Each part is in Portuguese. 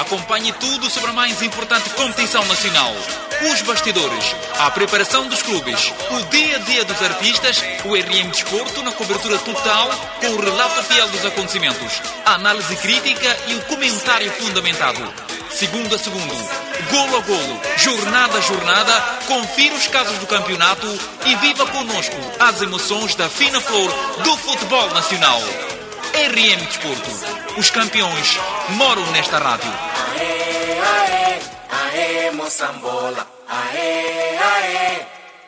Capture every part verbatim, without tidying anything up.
Acompanhe tudo sobre a mais importante competição nacional. Os bastidores, a preparação dos clubes, o dia-a-dia dos artistas, o R M Desporto na cobertura total, com o relato fiel dos acontecimentos, a análise crítica e o comentário fundamentado. Segundo a segundo, golo a golo, jornada a jornada, confira os casos do campeonato e viva connosco as emoções da fina flor do futebol nacional. R M Desporto, os campeões moram nesta rádio. Aê, aê, aê, Moçambola, aê, aê.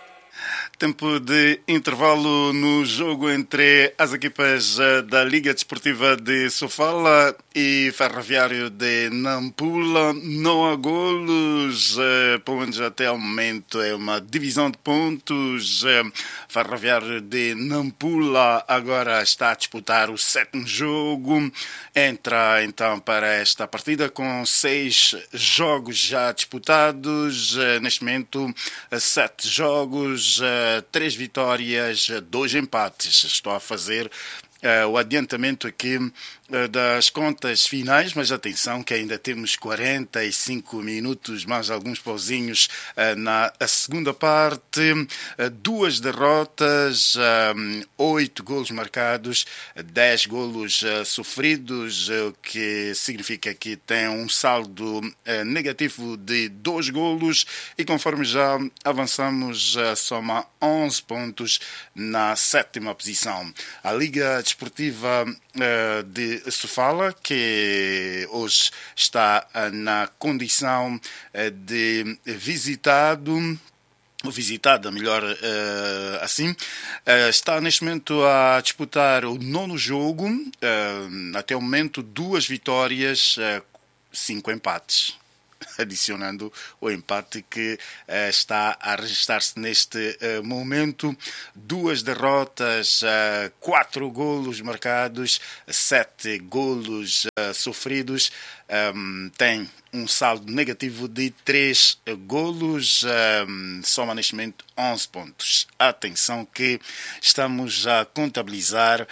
Tempo de intervalo no jogo entre as equipas da Liga Desportiva de Sofala e Ferroviário de Nampula. Não há golos, pelo menos até ao momento é uma divisão de pontos. Ferroviário de Nampula agora está a disputar o sétimo jogo. Entra então para esta partida com seis jogos já disputados. Neste momento, sete jogos, três vitórias, dois empates. Estou a fazer uh, o adiantamento aqui uh, das contas finais, mas atenção que ainda temos quarenta e cinco minutos, mais alguns pauzinhos uh, na segunda parte. Uh, duas derrotas, uh, oito golos marcados, dez golos uh, sofridos, o uh, que significa que tem um saldo uh, negativo de dois golos e conforme já avançamos, uh, soma onze pontos na sétima posição. A Liga Desportiva uh, de Sofala, que hoje está uh, na condição uh, de visitado, ou visitada, melhor uh, assim, uh, está neste momento a disputar o nono jogo, uh, até o momento duas vitórias, uh, cinco empates. Adicionando o empate que uh, está a registrar-se neste uh, momento. Duas derrotas, uh, quatro golos marcados, sete golos uh, sofridos. Um, tem um saldo negativo de três golos, um, soma neste momento onze pontos. Atenção que estamos a contabilizar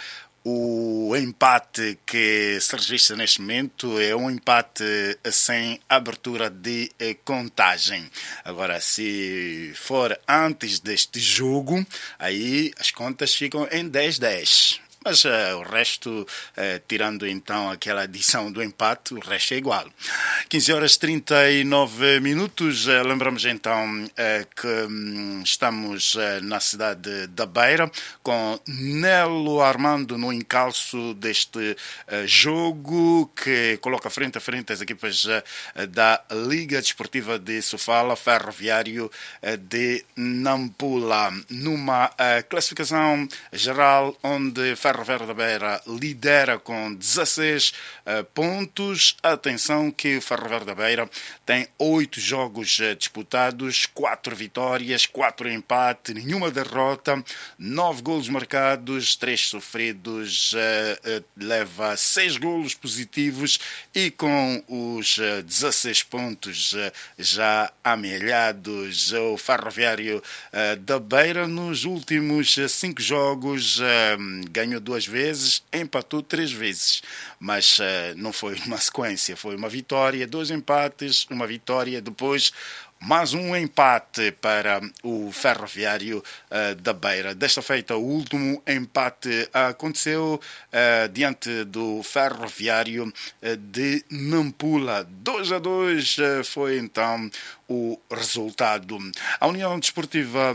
o empate que se registra neste momento. É um empate sem abertura de contagem. Agora, se for antes deste jogo, aí as contas ficam em dez a dez. Mas uh, o resto, uh, tirando então aquela adição do empate, o resto é igual. quinze horas e trinta e nove minutos. Uh, lembramos então uh, que um, estamos uh, na cidade da Beira com Nelo Armando no encalço deste uh, jogo que coloca frente a frente as equipas uh, da Liga Desportiva de Sofala, Ferroviário uh, de Nampula. Numa uh, classificação geral onde Ferroviário da Beira lidera com dezasseis uh, pontos. Atenção que o Ferroviário da Beira tem oito jogos uh, disputados, quatro vitórias, quatro empates, nenhuma derrota, nove golos marcados, três sofridos, uh, uh, leva seis golos positivos e com os uh, dezasseis pontos uh, já amelhados, o Ferroviário uh, da Beira nos últimos uh, cinco jogos uh, ganhou duas vezes, empatou três vezes, mas uh, não foi uma sequência, foi uma vitória, dois empates, uma vitória, depois mais um empate para o Ferroviário uh, da Beira. Desta feita, o último empate aconteceu uh, diante do Ferroviário uh, de Nampula. dois a dois uh, foi então o resultado. A União Desportiva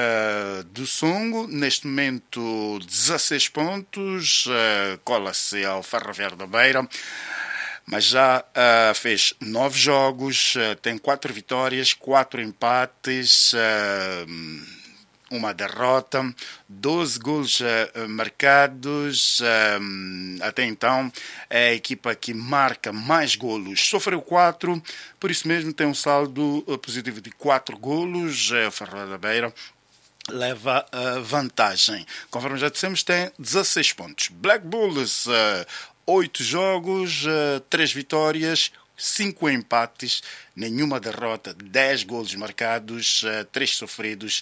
uh, do Songo, neste momento dezasseis pontos, uh, cola-se ao Ferroviário da Beira, mas já uh, fez nove jogos, uh, tem quatro vitórias, quatro empates, uh, uma derrota, doze gols uh, marcados. Uh, até então é a equipa que marca mais golos. Sofreu quatro, por isso mesmo tem um saldo uh, positivo de quatro golos. Uh, o Ferroviário da Beira leva uh, vantagem. Conforme já dissemos, tem dezasseis pontos. Black Bulls, uh, oito jogos, uh, três vitórias, cinco empates, nenhuma derrota, dez golos marcados, uh, três sofridos.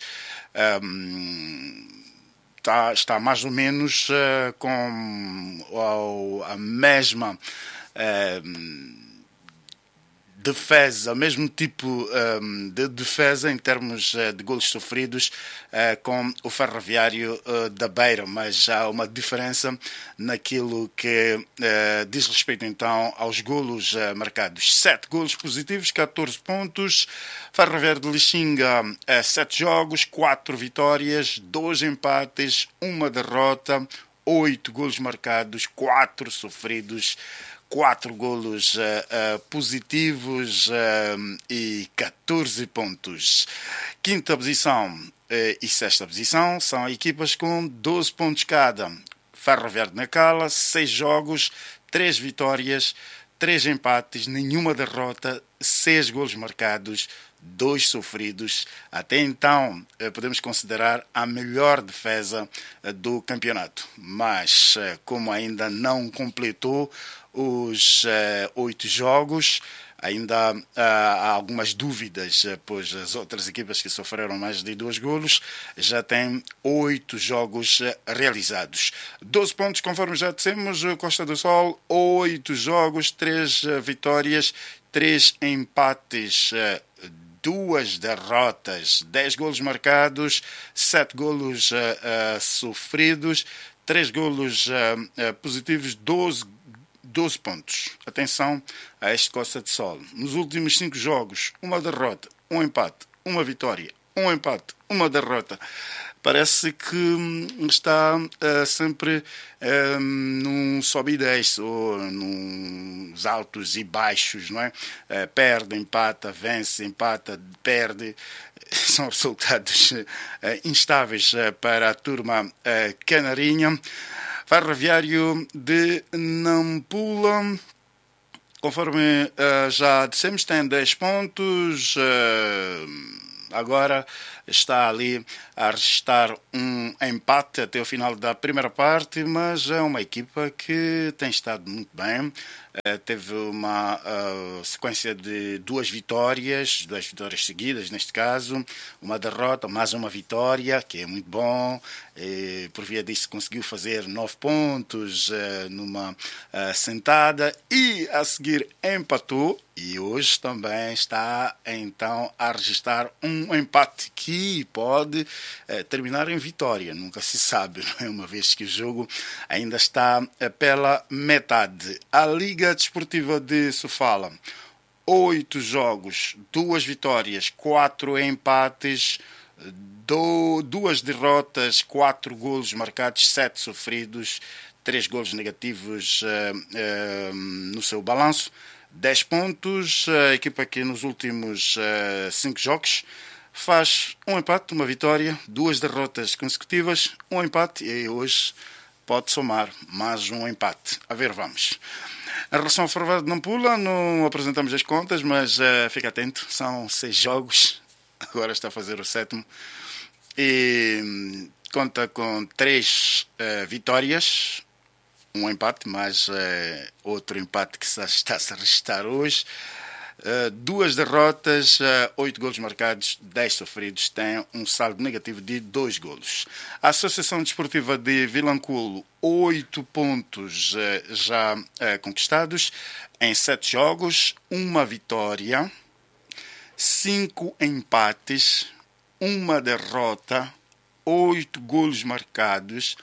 Um, tá, está mais ou menos uh, com uh, a mesma uh, defesa, mesmo tipo um, de defesa em termos uh, de golos sofridos uh, com o Ferroviário uh, da Beira, mas há uma diferença naquilo que uh, diz respeito então aos golos uh, marcados. Sete golos positivos, catorze pontos. Ferroviário de Lixinga, uh, sete jogos, quatro vitórias, dois empates, uma derrota, oito golos marcados, quatro sofridos, quatro golos uh, uh, positivos uh, e catorze pontos. Quinta posição uh, e sexta posição são equipas com doze pontos cada. Ferroviário de Nacala, seis jogos, três vitórias, três empates, nenhuma derrota, seis golos marcados, dois sofridos. Até então uh, podemos considerar a melhor defesa uh, do campeonato. Mas uh, como ainda não completou os uh, oito jogos, ainda uh, há algumas dúvidas, uh, pois as outras equipas que sofreram mais de dois golos já têm oito jogos uh, realizados. doze pontos, conforme já dissemos, Costa do Sol, oito jogos, três uh, vitórias, três empates, uh, duas derrotas, dez golos marcados, sete golos uh, uh, sofridos, três golos uh, uh, positivos, doze doze pontos. Atenção a este Costa de Sol. Nos últimos cinco jogos, uma derrota, um empate, uma vitória, um empate, uma derrota. Parece que está uh, sempre uh, num sobe e desce, ou nos altos e baixos, não é? Uh, perde, empata, vence, empata, perde. São resultados uh, instáveis uh, para a turma uh, canarinha. Ferroviário de Nampula, conforme uh, já dissemos, tem dez pontos. Uh, agora está ali a registrar um empate até o final da primeira parte, mas é uma equipa que tem estado muito bem. Uh, teve uma uh, sequência de duas vitórias, duas vitórias seguidas neste caso, uma derrota, mais uma vitória, que é muito bom. E, por via disso conseguiu fazer nove pontos uh, numa uh, sentada e a seguir empatou e hoje também está então a registrar um empate que pode uh, terminar em vitória, nunca se sabe, não é? Uma vez que o jogo ainda está uh, pela metade. A Liga Desportiva de Sofala, oito jogos, duas vitórias, quatro empates, do, duas derrotas, quatro golos marcados, sete sofridos, três golos negativos uh, uh, no seu balanço, dez pontos. A equipa que nos últimos uh, cinco jogos faz um empate, uma vitória, duas derrotas consecutivas, um empate e hoje pode somar mais um empate. A ver, vamos. Em relação ao Ferroviário de Nampula, não apresentamos as contas, mas uh, fica atento, são seis jogos, agora está a fazer o sétimo, e um, conta com três uh, vitórias, um empate, mas uh, outro empate que está a se registrar hoje, uh, duas derrotas, uh, oito golos marcados, dez sofridos, tem um saldo negativo de dois golos. A Associação Desportiva de Vilanculo, oito pontos uh, já uh, conquistados em sete jogos, uma vitória, cinco empates, uma derrota, oito golos marcados,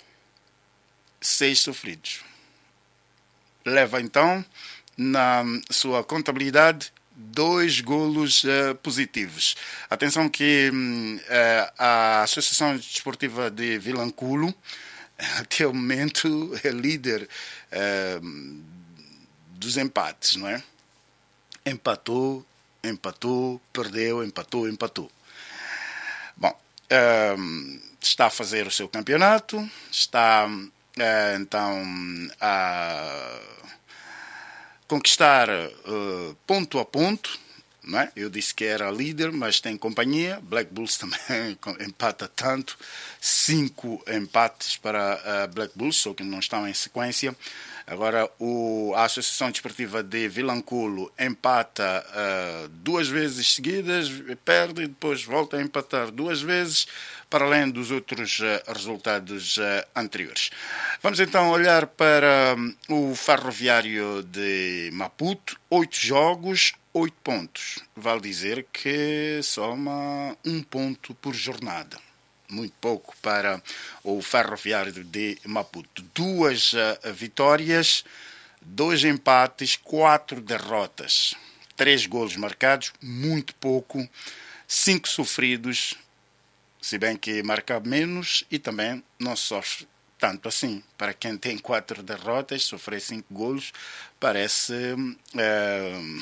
seis sofridos. Leva então na sua contabilidade dois golos uh, positivos. Atenção que uh, a Associação Desportiva de Vilanculo até o momento é líder uh, dos empates, não é? Empatou, empatou, perdeu, empatou, empatou. Bom, uh, está a fazer o seu campeonato, está uh, então a conquistar uh, ponto a ponto, não é? Eu disse que era líder, mas tem companhia. Black Bulls também empata tanto, cinco empates para uh, Black Bulls, só que não estão em sequência. Agora, o, a Associação Desportiva de Vilanculo empata uh, duas vezes seguidas, perde e depois volta a empatar duas vezes, para além dos outros uh, resultados uh, anteriores. Vamos então olhar para um, o Ferroviário de Maputo. Oito jogos, oito pontos. Vale dizer que soma um ponto por jornada. Muito pouco para o Ferroviário de Maputo. Duas uh, vitórias, dois empates, quatro derrotas. Três golos marcados, muito pouco. Cinco sofridos, se bem que marca menos e também não sofre tanto assim. Para quem tem quatro derrotas, sofrer cinco golos parece uh,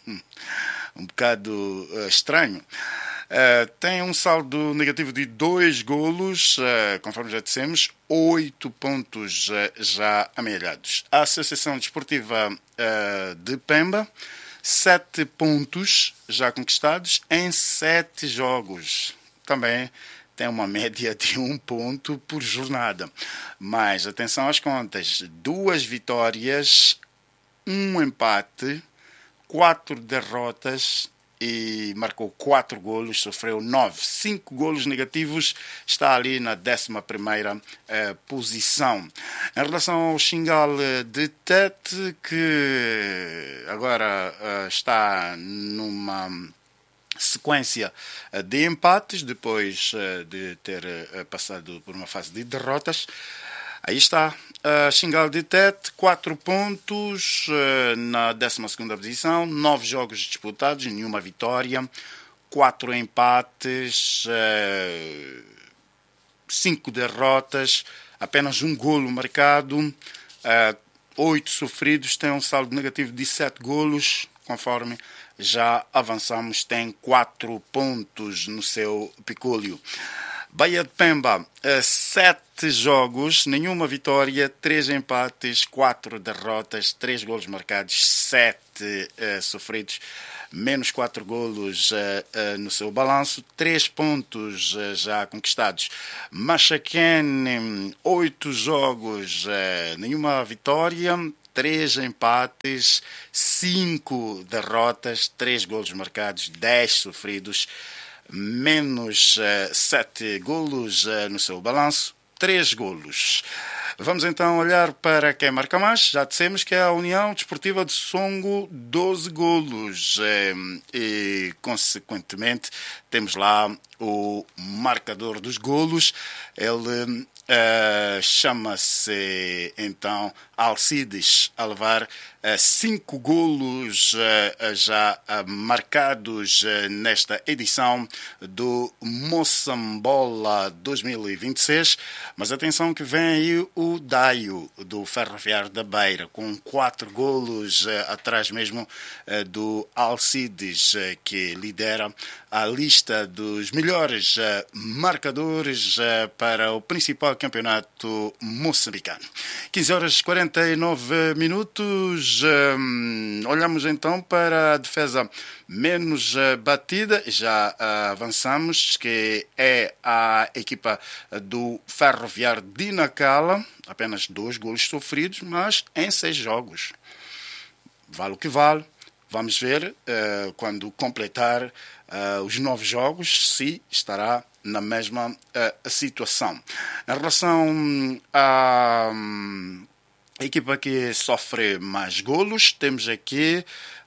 um bocado uh, estranho. Uh, tem um saldo negativo de dois golos, uh, conforme já dissemos, oito pontos uh, já amealhados. A Associação Desportiva uh, de Pemba, sete pontos já conquistados em sete jogos. Também tem uma média de um ponto por jornada. Mas atenção às contas, duas vitórias, um empate, quatro derrotas e marcou quatro golos, sofreu nove. Cinco golos negativos, está ali na décima primeira eh, posição. Em relação ao Xingal de Tete, que agora eh, está numa sequência de empates, depois eh, de ter eh, passado por uma fase de derrotas. Aí está, uh, Xingal de Tete, quatro pontos uh, na décima segunda posição, nove jogos disputados, nenhuma vitória, quatro empates, uh, cinco derrotas, apenas um golo marcado, uh, oito sofridos, tem um saldo negativo de sete golos, conforme já avançamos, tem quatro pontos no seu picúlio. Bahia de Pemba, sete jogos, nenhuma vitória, três empates, quatro derrotas, três golos marcados, sete uh, sofridos, menos quatro golos uh, uh, no seu balanço, três pontos uh, já conquistados. Machaquene, oito jogos, uh, nenhuma vitória, três empates, cinco derrotas, três golos marcados, dez sofridos, menos uh, sete golos uh, no seu balanço, três golos. Vamos então olhar para quem marca mais. Já dissemos que é a União Desportiva de Songo, doze golos. Uh, e, consequentemente, temos lá o marcador dos golos. Ele uh, chama-se, então, Alcides, a levar uh, cinco golos uh, já uh, marcados uh, nesta edição do Moçambola dois mil e vinte e seis. Mas atenção que vem aí o Daio, do Ferroviário da Beira, com quatro golos uh, atrás mesmo uh, do Alcides, uh, que lidera a lista dos melhores uh, marcadores uh, para o principal campeonato moçambicano. quinze horas e quarenta e nove minutos. Um, olhamos então para a defesa menos uh, batida. Já uh, avançamos, que é a equipa do Ferroviário de Nacala. Apenas dois golos sofridos, mas em seis jogos. Vale o que vale. Vamos ver uh, quando completar uh, os nove jogos se estará na mesma uh, situação. Em relação à um, equipa que sofre mais golos, temos aqui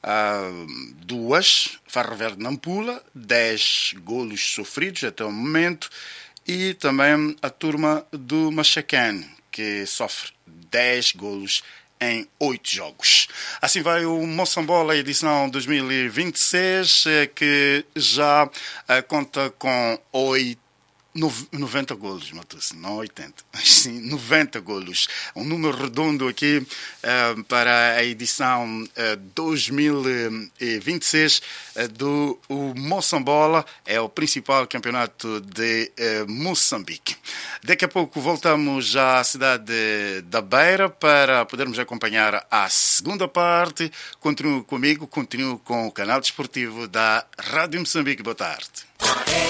uh, duas. Ferroviário de Nampula, dez golos sofridos até o momento, e também a turma do Machaquene, que sofre dez golos em oito jogos. Assim vai o Moçambola, edição dois mil e vinte e seis, que já uh, conta com oito, noventa golos, Matusse, não oitenta, mas sim noventa golos. Um número redondo aqui uh, para a edição uh, dois mil e vinte e seis uh, do o Moçambola, é o principal campeonato de uh, Moçambique. Daqui a pouco voltamos à cidade da Beira para podermos acompanhar a segunda parte. Continue comigo, continue com o canal desportivo da Rádio Moçambique. Boa tarde.